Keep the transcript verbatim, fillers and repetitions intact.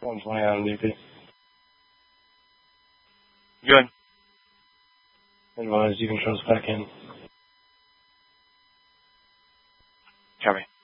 one twenty on D P. Good. Advise you can trust back in. Copy.